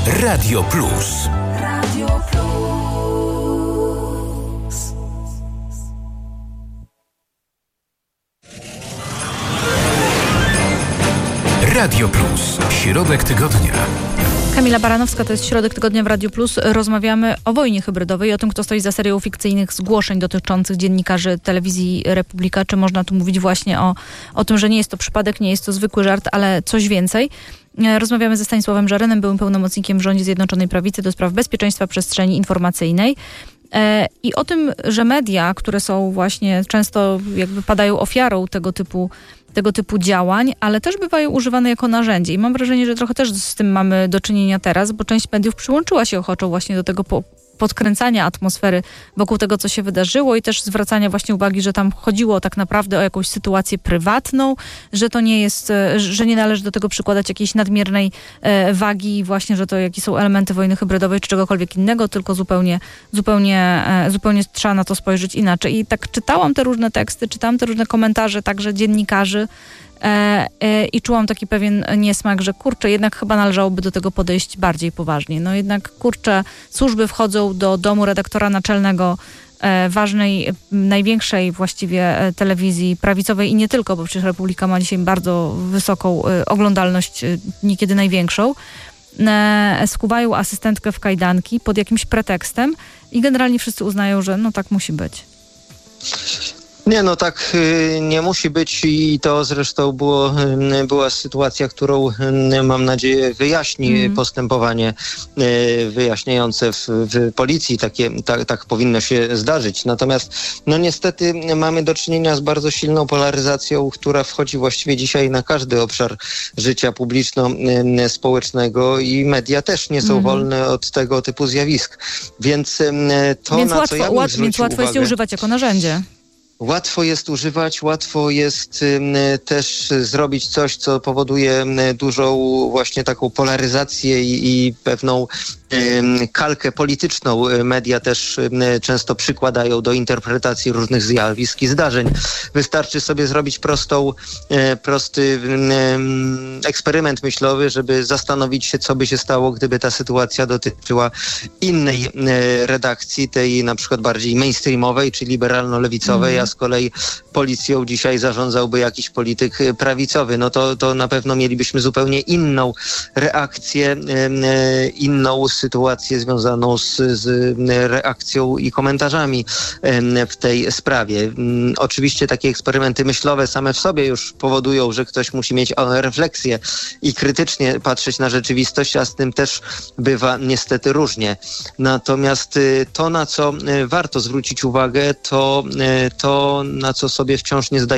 Radio Plus. Radio Plus. Radio Plus. Środek tygodnia. Kamila Baranowska, to jest Środek Tygodnia w Radiu Plus. Rozmawiamy o wojnie hybrydowej, o tym, kto stoi za serią fikcyjnych zgłoszeń dotyczących dziennikarzy telewizji Republika. Czy można tu mówić właśnie o tym, że nie jest to przypadek, nie jest to zwykły żart, ale coś więcej. Rozmawiamy ze Stanisławem Żarynem, byłym pełnomocnikiem w rządzie Zjednoczonej Prawicy do spraw bezpieczeństwa przestrzeni informacyjnej. I o tym, że media, które są właśnie często jakby padają ofiarą tego typu działań, ale też bywają używane jako narzędzie. I mam wrażenie, że trochę też z tym mamy do czynienia teraz, bo część mediów przyłączyła się ochoczo właśnie do tego podkręcania atmosfery wokół tego, co się wydarzyło i też zwracania właśnie uwagi, że tam chodziło tak naprawdę o jakąś sytuację prywatną, że to nie jest, że nie należy do tego przykładać jakiejś nadmiernej wagi właśnie, że to jakie są elementy wojny hybrydowej czy czegokolwiek innego, tylko zupełnie trzeba na to spojrzeć inaczej. I tak czytałam te różne teksty, czytałam te różne komentarze także dziennikarzy, i czułam taki pewien niesmak, że kurczę, jednak chyba należałoby do tego podejść bardziej poważnie. No jednak kurczę, służby wchodzą do domu redaktora naczelnego ważnej, największej właściwie telewizji prawicowej i nie tylko, bo przecież Republika ma dzisiaj bardzo wysoką oglądalność, niekiedy największą. Skuwają asystentkę w kajdanki pod jakimś pretekstem i generalnie wszyscy uznają, że no tak musi być. Nie, no tak nie musi być i to zresztą była sytuacja, którą mam nadzieję wyjaśni postępowanie wyjaśniające w policji. Tak powinno się zdarzyć. Natomiast no niestety mamy do czynienia z bardzo silną polaryzacją, która wchodzi właściwie dzisiaj na każdy obszar życia publiczno-społecznego i media też nie są wolne od tego typu zjawisk. Więc łatwo jest je używać jako narzędzie. Łatwo jest używać, łatwo jest też zrobić coś, co powoduje dużą właśnie taką polaryzację i pewną kalkę polityczną. Media też często przykładają do interpretacji różnych zjawisk i zdarzeń. Wystarczy sobie zrobić prosty eksperyment myślowy, żeby zastanowić się, co by się stało, gdyby ta sytuacja dotyczyła innej redakcji, tej na przykład bardziej mainstreamowej czy liberalno-lewicowej, a z kolei policją dzisiaj zarządzałby jakiś polityk prawicowy. No to na pewno mielibyśmy zupełnie inną reakcję, inną sytuację związaną z reakcją i komentarzami w tej sprawie. Oczywiście takie eksperymenty myślowe same w sobie już powodują, że ktoś musi mieć refleksję i krytycznie patrzeć na rzeczywistość, a z tym też bywa niestety różnie. Natomiast to, na co warto zwrócić uwagę, to na co sobie wciąż nie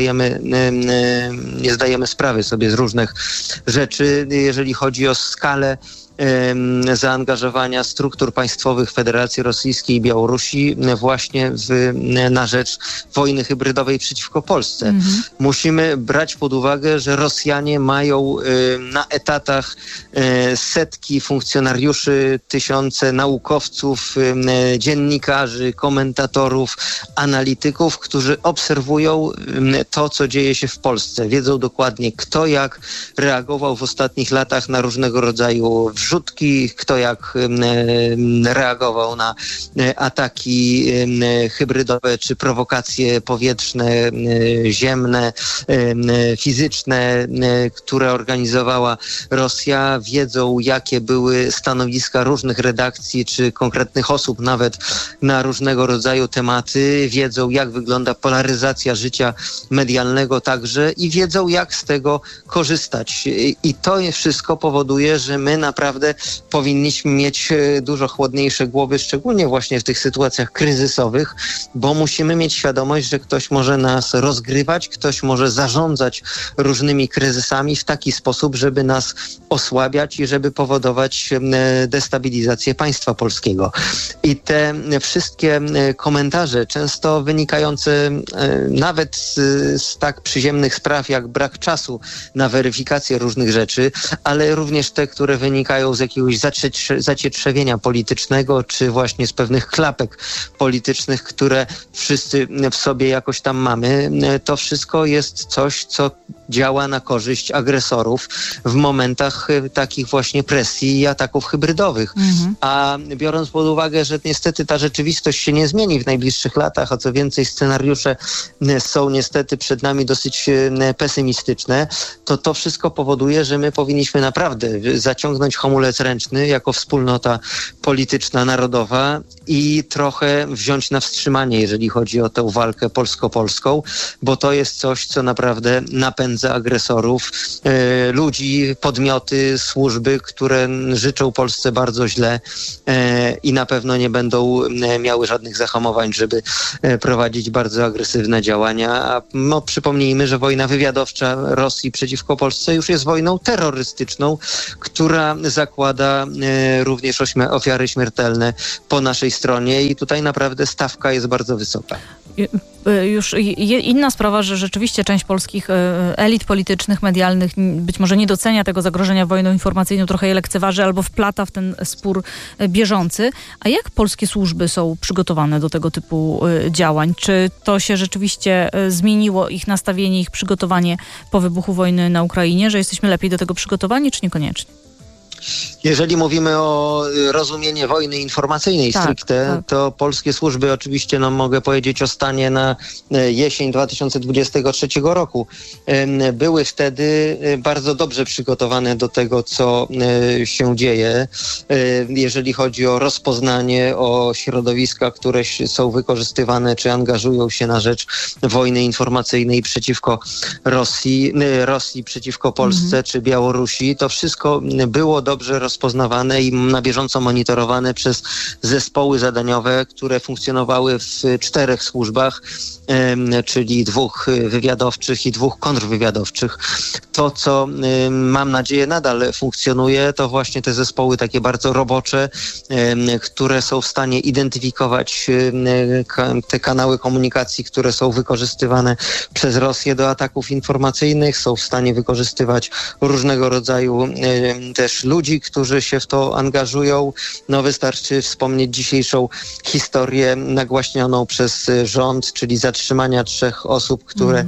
zdajemy sprawy sobie z różnych rzeczy, jeżeli chodzi o skalę zaangażowania struktur państwowych Federacji Rosyjskiej i Białorusi właśnie na rzecz wojny hybrydowej przeciwko Polsce. Musimy brać pod uwagę, że Rosjanie mają na etatach setki funkcjonariuszy, tysiące naukowców, dziennikarzy, komentatorów, analityków, którzy obserwują to, co dzieje się w Polsce. Wiedzą dokładnie, kto jak reagował w ostatnich latach na różnego rodzaju wrzutki, kto jak reagował na ataki hybrydowe czy prowokacje powietrzne, ziemne, fizyczne, które organizowała Rosja. Wiedzą, jakie były stanowiska różnych redakcji czy konkretnych osób nawet na różnego rodzaju tematy. Wiedzą, jak wygląda polaryzacja życia medialnego także i wiedzą, jak z tego korzystać. I to wszystko powoduje, że my naprawdę powinniśmy mieć dużo chłodniejsze głowy, szczególnie właśnie w tych sytuacjach kryzysowych, bo musimy mieć świadomość, że ktoś może nas rozgrywać, ktoś może zarządzać różnymi kryzysami w taki sposób, żeby nas osłabiać i żeby powodować destabilizację państwa polskiego. I te wszystkie komentarze, często wynikające nawet z tak przyziemnych spraw, jak brak czasu na weryfikację różnych rzeczy, ale również te, które wynikają z jakiegoś zacietrzewienia politycznego, czy właśnie z pewnych klapek politycznych, które wszyscy w sobie jakoś tam mamy. To wszystko jest coś, co działa na korzyść agresorów w momentach takich właśnie presji i ataków hybrydowych. A biorąc pod uwagę, że niestety ta rzeczywistość się nie zmieni w najbliższych latach, a co więcej scenariusze są niestety przed nami dosyć pesymistyczne, to wszystko powoduje, że my powinniśmy naprawdę zaciągnąć hamulec ręczny jako wspólnota polityczna, narodowa i trochę wziąć na wstrzymanie, jeżeli chodzi o tę walkę polsko-polską, bo to jest coś, co naprawdę napędza agresorów, ludzi, podmioty, służby, które życzą Polsce bardzo źle i na pewno nie będą miały żadnych zahamowań, żeby prowadzić bardzo agresywne działania. A przypomnijmy, że wojna wywiadowcza Rosji przeciwko Polsce już jest wojną terrorystyczną, która zakłada również ofiary śmiertelne po naszej stronie i tutaj naprawdę stawka jest bardzo wysoka. Już inna sprawa, że rzeczywiście część polskich elit politycznych, medialnych być może nie docenia tego zagrożenia wojną informacyjną, trochę je lekceważy albo wplata w ten spór bieżący. A jak polskie służby są przygotowane do tego typu działań? Czy to się rzeczywiście zmieniło, ich nastawienie, ich przygotowanie po wybuchu wojny na Ukrainie, że jesteśmy lepiej do tego przygotowani, czy niekoniecznie? Jeżeli mówimy o rozumieniu wojny informacyjnej stricte, to polskie służby oczywiście, mogę powiedzieć o stanie na jesień 2023 roku, były wtedy bardzo dobrze przygotowane do tego, co się dzieje, jeżeli chodzi o rozpoznanie, o środowiska, które są wykorzystywane, czy angażują się na rzecz wojny informacyjnej przeciwko Rosji przeciwko Polsce, czy Białorusi. To wszystko było dobrze rozpoznawane i na bieżąco monitorowane przez zespoły zadaniowe, które funkcjonowały w 4 służbach, czyli 2 wywiadowczych i 2 kontrwywiadowczych. To, co mam nadzieję nadal funkcjonuje, to właśnie te zespoły takie bardzo robocze, które są w stanie identyfikować te kanały komunikacji, które są wykorzystywane przez Rosję do ataków informacyjnych, są w stanie wykorzystywać różnego rodzaju też ludzi, którzy się w to angażują. Wystarczy wspomnieć dzisiejszą historię nagłaśnioną przez rząd, czyli zatrzymania 3 osób, które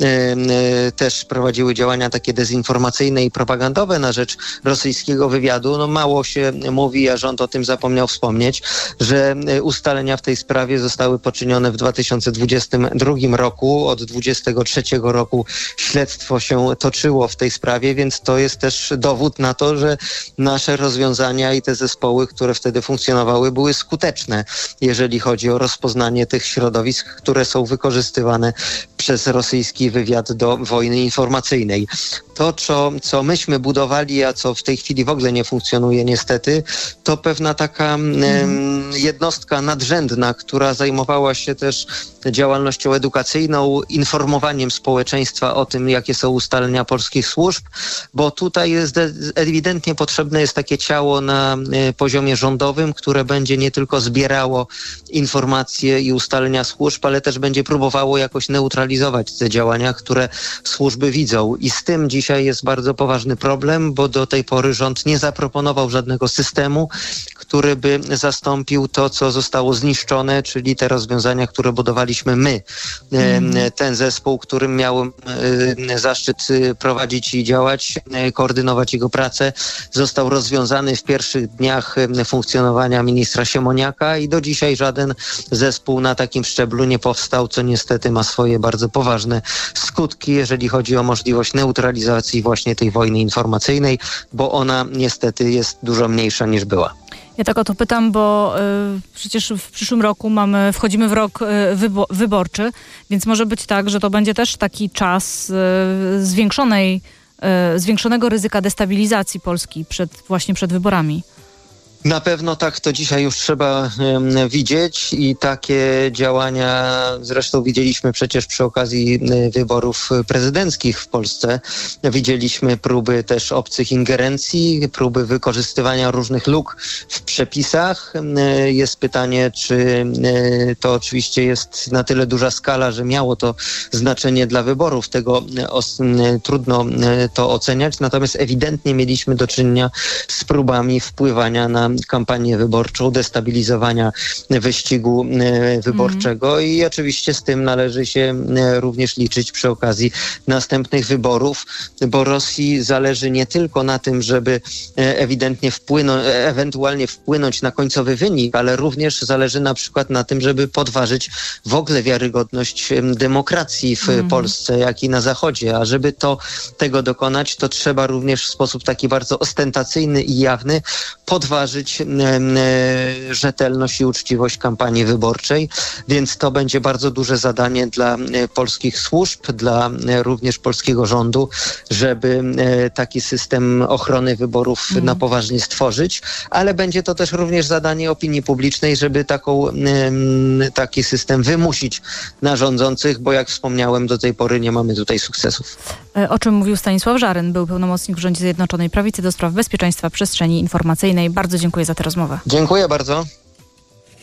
też prowadziły działania takie dezinformacyjne i propagandowe na rzecz rosyjskiego wywiadu. Mało się mówi, a rząd o tym zapomniał wspomnieć, że ustalenia w tej sprawie zostały poczynione w 2022 roku. Od 2023 roku śledztwo się toczyło w tej sprawie, więc to jest też dowód na to, że nasze rozwiązania i te zespoły, które wtedy funkcjonowały, były skuteczne, jeżeli chodzi o rozpoznanie tych środowisk, które są wykorzystywane przez rosyjski wywiad do wojny informacyjnej. To, co myśmy budowali, a co w tej chwili w ogóle nie funkcjonuje niestety, to pewna taka jednostka nadrzędna, która zajmowała się też działalnością edukacyjną, informowaniem społeczeństwa o tym, jakie są ustalenia polskich służb, bo tutaj ewidentnie potrzebne jest takie ciało na poziomie rządowym, które będzie nie tylko zbierało informacje i ustalenia służb, ale też będzie próbowało jakoś neutralizować te działania, które służby widzą. I z tym dzisiaj jest bardzo poważny problem, bo do tej pory rząd nie zaproponował żadnego systemu, który by zastąpił to, co zostało zniszczone, czyli te rozwiązania, które budowaliśmy my. Ten zespół, którym miałem zaszczyt prowadzić i działać, koordynować jego pracę, został rozwiązany w pierwszych dniach funkcjonowania ministra Siemoniaka i do dzisiaj żaden zespół na takim szczeblu nie powstał, co niestety ma swoje bardzo poważne skutki, jeżeli chodzi o możliwość neutralizacji właśnie tej wojny informacyjnej, bo ona niestety jest dużo mniejsza niż była. Ja tak o to pytam, bo przecież w przyszłym roku wchodzimy w rok wyborczy, więc może być tak, że to będzie też taki czas zwiększonego ryzyka destabilizacji Polski właśnie przed wyborami. Na pewno tak to dzisiaj już trzeba widzieć i takie działania zresztą widzieliśmy przecież przy okazji wyborów prezydenckich w Polsce. Widzieliśmy próby też obcych ingerencji, próby wykorzystywania różnych luk w przepisach. Jest pytanie, czy to oczywiście jest na tyle duża skala, że miało to znaczenie dla wyborów. Tego trudno to oceniać, natomiast ewidentnie mieliśmy do czynienia z próbami wpływania na na kampanię wyborczą, destabilizowania wyścigu wyborczego i oczywiście z tym należy się również liczyć przy okazji następnych wyborów, bo Rosji zależy nie tylko na tym, żeby ewidentnie ewentualnie wpłynąć na końcowy wynik, ale również zależy na przykład na tym, żeby podważyć w ogóle wiarygodność demokracji w Polsce, jak i na Zachodzie. A żeby tego dokonać, to trzeba również w sposób taki bardzo ostentacyjny i jawny podważyć rzetelność i uczciwość kampanii wyborczej, więc to będzie bardzo duże zadanie dla polskich służb, dla również polskiego rządu, żeby taki system ochrony wyborów na poważnie stworzyć, ale będzie to też również zadanie opinii publicznej, żeby taki system wymusić na rządzących, bo jak wspomniałem, do tej pory nie mamy tutaj sukcesów. O czym mówił Stanisław Żaryn, był pełnomocnik w rządzie Zjednoczonej Prawicy do spraw bezpieczeństwa przestrzeni informacyjnej. Bardzo dziękuję za tę rozmowę. Dziękuję bardzo.